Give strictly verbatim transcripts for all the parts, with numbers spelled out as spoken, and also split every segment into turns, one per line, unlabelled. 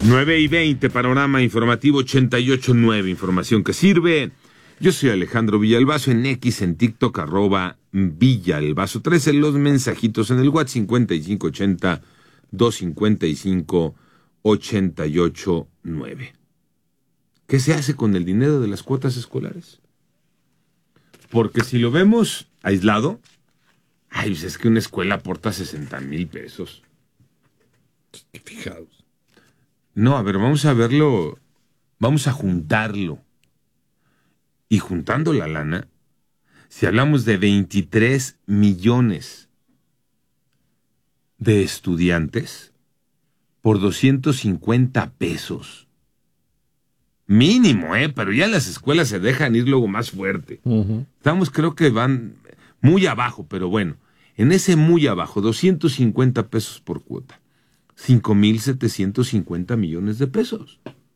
nueve y veinte, panorama informativo ochenta y ocho punto nueve, información que sirve. Yo soy Alejandro Villalbazo, en X, en TikTok, arroba Villalbazo trece, los mensajitos en el WhatsApp cincuenta y cinco ochenta, doscientos cincuenta y cinco, ochenta y ocho nueve. ¿Qué se hace con el dinero de las cuotas escolares? Porque si lo vemos aislado, ay, pues es que una escuela aporta sesenta mil pesos.
Fijaos.
No, a ver, vamos a verlo, vamos a juntarlo. Y juntando la lana, si hablamos de veintitrés millones de estudiantes por doscientos cincuenta pesos. Mínimo, ¿eh? Pero ya las escuelas se dejan ir luego más fuerte. Uh-huh. Estamos, creo que van muy abajo, pero bueno, en ese muy abajo, doscientos cincuenta pesos por cuota. cinco mil setecientos cincuenta millones de pesos.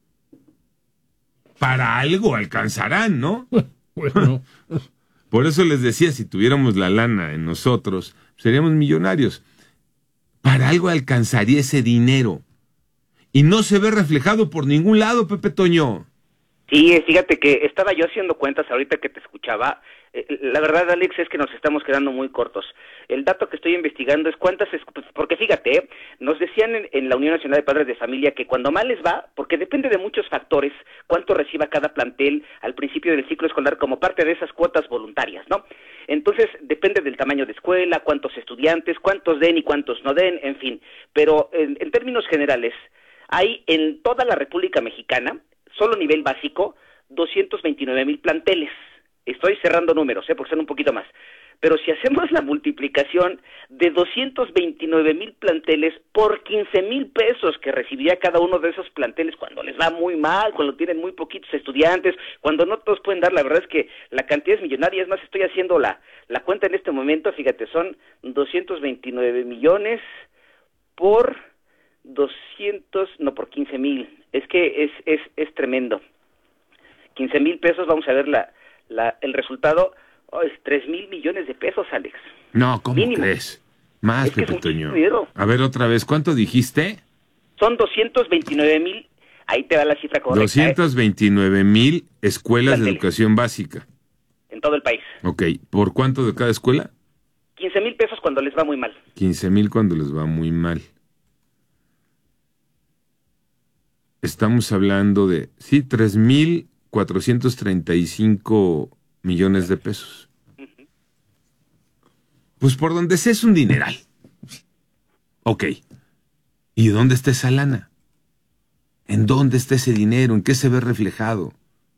Para algo alcanzarán, ¿no? Bueno. Por eso les decía, si tuviéramos la lana en nosotros, seríamos millonarios. Para algo alcanzaría ese dinero. Y no se ve reflejado por ningún lado, Pepe Toño.
Sí, fíjate que estaba yo haciendo cuentas ahorita que te escuchaba. La verdad, Alex, es que nos estamos quedando muy cortos. El dato que estoy investigando es cuántas... Porque fíjate, ¿eh? Nos decían en, en la Unión Nacional de Padres de Familia que cuando mal les va, porque depende de muchos factores, cuánto reciba cada plantel al principio del ciclo escolar como parte de esas cuotas voluntarias, ¿no? Entonces, depende del tamaño de escuela, cuántos estudiantes, cuántos den y cuántos no den, en fin. Pero en, en términos generales, hay en toda la República Mexicana, solo nivel básico, doscientos veintinueve mil planteles. Estoy cerrando números, ¿eh? Porque son un poquito más. Pero si hacemos la multiplicación de doscientos veintinueve mil planteles por quince mil pesos que recibiría cada uno de esos planteles cuando les va muy mal, cuando tienen muy poquitos estudiantes, cuando no todos pueden dar, la verdad es que la cantidad es millonaria. Es más, estoy haciendo la, la cuenta en este momento, fíjate, son doscientos veintinueve millones por doscientos, no, por quince mil. Es que es, es, es tremendo. quince mil pesos, vamos a ver la, la, el resultado. Oh, es tres mil millones de pesos, Alex.
No, ¿cómo Mínimo. crees? Más, Pepe Toño. A ver, otra vez, ¿cuánto dijiste?
Son doscientos veintinueve mil, ahí te da la cifra correcta.
doscientos veintinueve mil ¿eh? escuelas Plantel. de educación básica.
En todo el país.
Ok, ¿por cuánto de cada escuela?
quince mil pesos cuando les va muy mal.
quince mil cuando les va muy mal. Estamos hablando de, sí, tres mil cuatrocientos treinta y cinco millones de pesos. Uh-huh. Pues por donde sea es un dineral. Ok. ¿Y dónde está esa lana? ¿En dónde está ese dinero? ¿En qué se ve reflejado?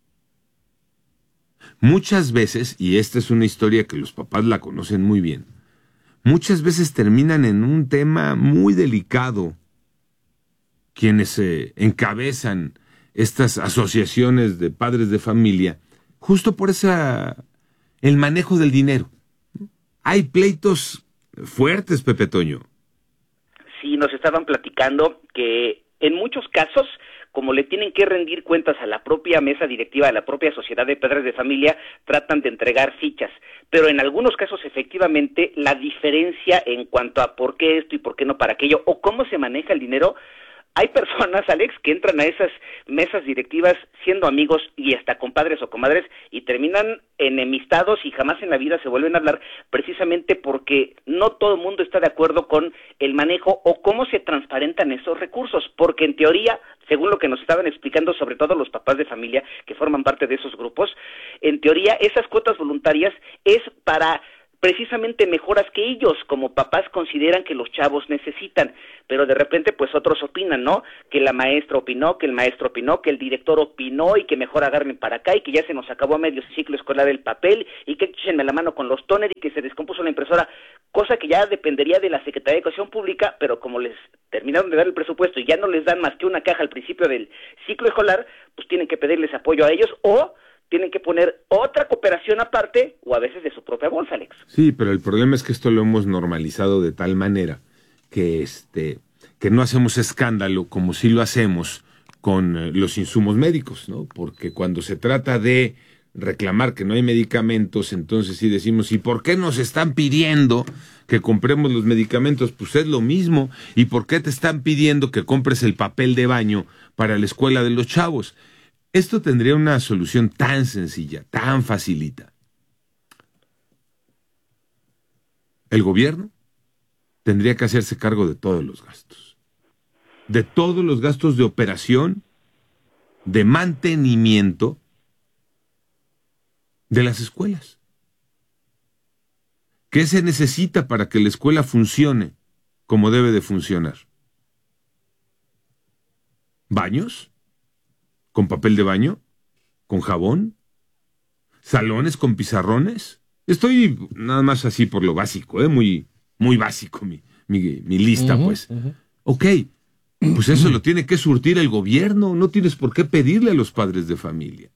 Muchas veces, y esta es una historia que los papás la conocen muy bien, muchas veces terminan en un tema muy delicado quienes eh, encabezan estas asociaciones de padres de familia, justo por esa el manejo del dinero. Hay pleitos fuertes, Pepe Toño.
Sí, nos estaban platicando que en muchos casos, como le tienen que rendir cuentas a la propia mesa directiva, a la propia sociedad de padres de familia, tratan de entregar fichas. Pero en algunos casos, efectivamente, la diferencia en cuanto a por qué esto y por qué no para aquello, o cómo se maneja el dinero. Hay personas, Alex, que entran a esas mesas directivas siendo amigos y hasta compadres o comadres y terminan enemistados y jamás en la vida se vuelven a hablar, precisamente porque no todo el mundo está de acuerdo con el manejo o cómo se transparentan esos recursos, porque en teoría, según lo que nos estaban explicando sobre todo los papás de familia que forman parte de esos grupos, en teoría esas cuotas voluntarias es para precisamente mejoras que ellos como papás consideran que los chavos necesitan, pero de repente pues otros opinan, ¿no? Que la maestra opinó, que el maestro opinó, que el director opinó y que mejor agarren para acá y que ya se nos acabó a medio ciclo escolar el papel y que échenme la mano con los tóner y que se descompuso la impresora, cosa que ya dependería de la Secretaría de Educación Pública, pero como les terminaron de dar el presupuesto y ya no les dan más que una caja al principio del ciclo escolar, pues tienen que pedirles apoyo a ellos o tienen que poner otra cooperación aparte o a veces de su propia bolsa, Alex.
Sí, pero el problema es que esto lo hemos normalizado de tal manera que este que no hacemos escándalo como si lo hacemos con eh, los insumos médicos, ¿no? Porque cuando se trata de reclamar que no hay medicamentos, entonces sí decimos, ¿y por qué nos están pidiendo que compremos los medicamentos? Pues es lo mismo. ¿Y por qué te están pidiendo que compres el papel de baño para la escuela de los chavos? Esto tendría una solución tan sencilla, tan facilita. El gobierno tendría que hacerse cargo de todos los gastos. De todos los gastos de operación, de mantenimiento de las escuelas. ¿Qué se necesita para que la escuela funcione como debe de funcionar? ¿Baños? ¿Con papel de baño? ¿Con jabón? ¿Salones con pizarrones? Estoy nada más así por lo básico, ¿eh? Muy, muy básico mi, mi, mi lista, uh-huh, pues. Uh-huh. Ok, pues eso lo tiene que surtir el gobierno, no tienes por qué pedirle a los padres de familia.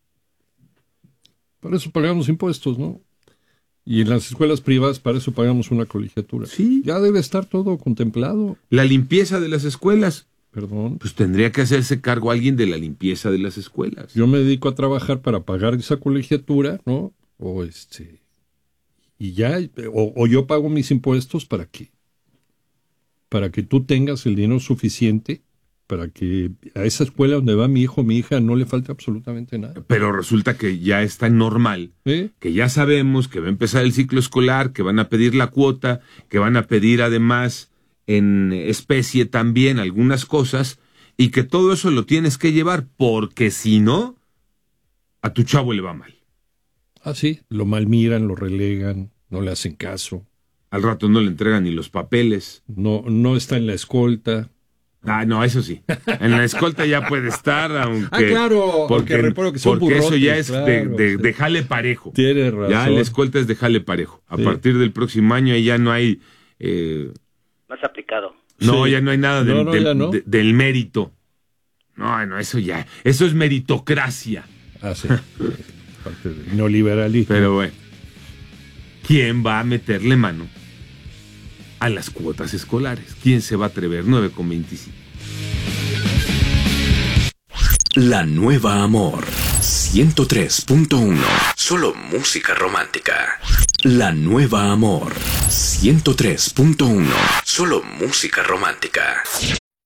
Para eso pagamos impuestos, ¿no? Y en las escuelas privadas para eso pagamos una colegiatura.
Sí.
Ya debe estar todo contemplado.
La limpieza de las escuelas.
Perdón.
Pues tendría que hacerse cargo alguien de la limpieza de las escuelas.
Yo me dedico a trabajar para pagar esa colegiatura, ¿no? O este... Y ya, o, o yo pago mis impuestos para que, para que tú tengas el dinero suficiente para que a esa escuela donde va mi hijo o mi hija no le falte absolutamente nada.
Pero resulta que ya es tan normal, ¿eh? Que ya sabemos que va a empezar el ciclo escolar, que van a pedir la cuota, que van a pedir además en especie también algunas cosas, y que todo eso lo tienes que llevar, porque si no, a tu chavo le va mal.
Ah, sí, lo malmiran, lo relegan, no le hacen caso.
Al rato no le entregan ni los papeles.
No, no está en la escolta.
Ah, no, eso sí. En la escolta ya puede estar, aunque...
Ah, claro,
porque,
recuerdo que son
porque
burrotes,
eso ya es
claro,
de, de,
sí.
de jale parejo.
Tienes razón.
Ya la escolta es de jale parejo. A
sí.
partir del próximo año ya no hay... Eh,
Más aplicado.
No,
sí.
ya no hay nada del,
no, no,
del,
no.
de, del mérito. No, no, eso ya... Eso es meritocracia.
Ah, sí. Parte del neoliberalismo.
Pero bueno, ¿quién va a meterle mano a las cuotas escolares? ¿Quién se va a atrever? nueve con veinticinco.
La Nueva Amor ciento tres punto uno. Solo música romántica. La Nueva Amor ciento tres punto uno. Solo música romántica.